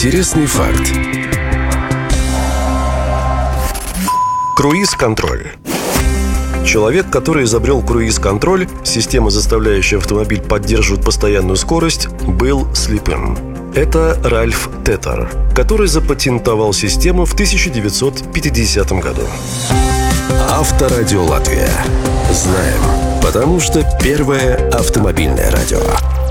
Интересный факт. Круиз-контроль. Человек, который изобрел круиз-контроль, система, заставляющая автомобиль поддерживать постоянную скорость, был слепым. Это Ральф Тетер, который запатентовал систему в 1950 году. Авторадио Латвия. Знаем, потому что первое автомобильное радио.